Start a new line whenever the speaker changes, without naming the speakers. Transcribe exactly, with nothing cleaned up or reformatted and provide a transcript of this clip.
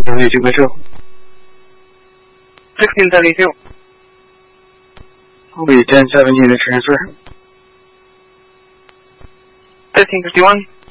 seventy-two Metro.
sixteen seventy-two.
Will be ten seventeen to transfer.
fifteen fifty-one.